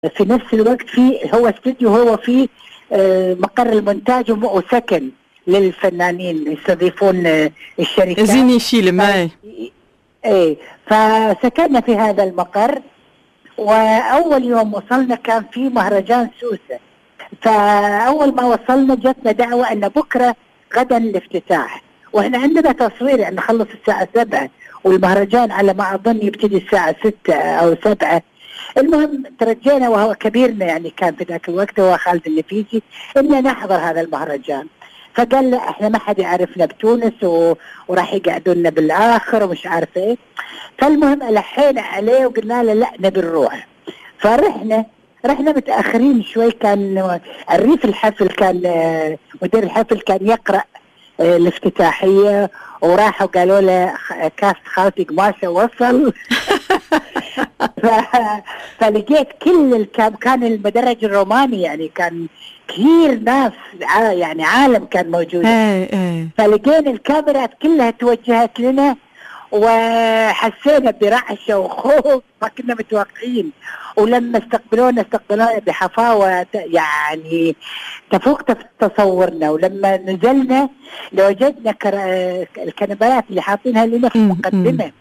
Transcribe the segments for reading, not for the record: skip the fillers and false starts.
في نفس الوقت هو استوديو، هو في مقر المونتاج وسكن للفنانين يستضيفون الشركات. زيني فيلم. ايه، فسكننا في هذا المقر. واول يوم وصلنا كان في مهرجان سوسة، فاول ما وصلنا جتنا دعوة ان بكرة غدا الافتتاح، واحنا عندنا تصوير يعني نخلص الساعة 7 والمهرجان على ما اظن يبتدي الساعة 6 او 7. المهم ترجينا، وهو كبيرنا يعني كان في ذاك الوقت هو خالد النفيسي، إننا نحضر هذا المهرجان. فقال لا احنا ما حد يعرفنا بتونس وراح يقعدونا بالاخر ومش عارف ايه. فالمهم الحينا عليه وقلنا له لا نبي نروح. فرحنا متاخرين شوي، كان الريف الحفل كان مدير الحفل كان يقرا الافتتاحيه، وراحوا قالوا له كاست خالتي قماشه وصل. فلقيت كل كان المدرج الروماني، يعني كان كثير ناس يعني عالم كان موجود. فلقينا الكاميرات كلها توجهت لنا، وحسينا برعشة وخوف ما كنا متوقعين. ولما استقبلونا بحفاوة يعني تفوق تصورنا. ولما نزلنا لوجدنا الكنبات اللي حاطينها لنا في المقدمة،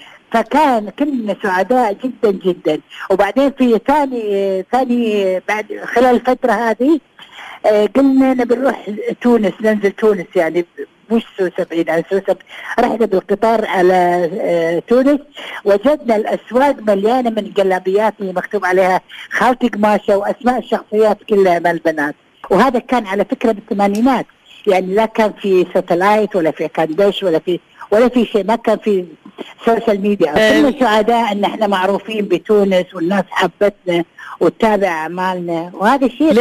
كنا سعداء جدا جدا. وبعدين في ثاني بعد خلال الفترة هذه قلنا نبي نروح تونس، ننزل تونس يعني مش سوسة بعيد عن سوسة. رحنا بالقطار على تونس، وجدنا الأسواق مليانة من الجلابيات اللي مكتوب عليها خالتي قماشة وأسماء الشخصيات كلها مال البنات. وهذا كان على فكرة بالثمانينات، يعني لا كان في ساتلايت ولا في كاندش ولا في شيء، ما كان في سوشيال ميديا. كنا سعداء ان احنا معروفين بتونس والناس حبتنا وتتابع اعمالنا، وهذا الشيء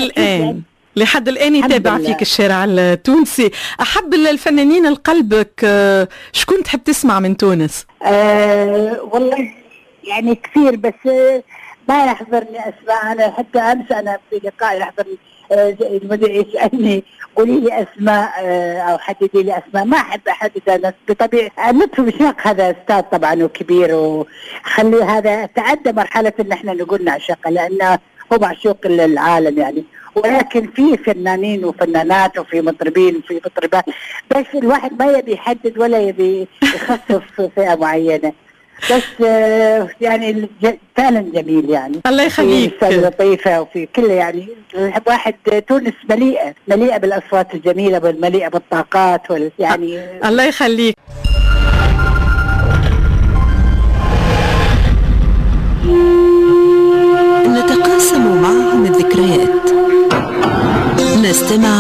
لحد الآن يتابع فيك الشارع التونسي. أحب الفنانين لقلبك شكون تحب تسمع من تونس؟ والله يعني كثير، بس ما يحضرني أسماء. أنا حتى أمس أنا في لقاء يحضر المدير يسألني قولي لي أسماء أو حددي لي أسماء. ما أحب أحدد أنا بطبيعة لطفي بشناق، هذا أستاذ طبعا وكبير، وخليه هذا تعدى مرحلة إن إحنا نقول نعشقه، لأنه هو معشوق للعالم يعني. ولكن في فنانين وفنانات وفي مطربين وفي مطربات، بس الواحد ما يبي يحدد ولا يبي يخصص فئة معينة. بس يعني فعلا جميل يعني. الله يخليك. في لطيفة وفي كل يعني واحد تونس مليئة بالأصوات الجميلة والمليئة بالطاقات يعني. الله يخليك. نتقاسم معهم الذكريات، نستمع